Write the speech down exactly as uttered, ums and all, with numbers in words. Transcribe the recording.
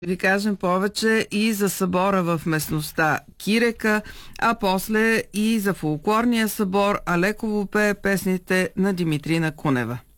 Ви кажем повече и за събора в местността Кирека, а после и за фолклорния събор, а Леково пее песните на Димитрина Кунева.